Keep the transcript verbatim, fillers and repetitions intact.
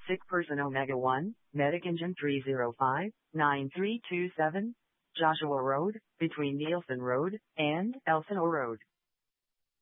sick person Omega one, medic engine three zero five, nine three two seven, Joshua Road, between Nielsen Road and Elsinore Road.